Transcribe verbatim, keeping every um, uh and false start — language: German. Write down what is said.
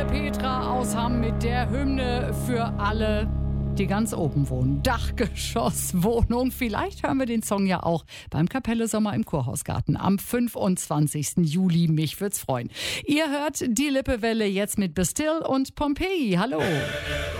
Petra aus Hamm mit der Hymne für alle, die ganz oben wohnen. Dachgeschosswohnung. Vielleicht hören wir den Song ja auch beim Kapelle Sommer im Kurhausgarten am fünfundzwanzigsten Juli. Mich würd's freuen. Ihr hört die Lippewelle jetzt mit Bastille und Pompeii. Hallo.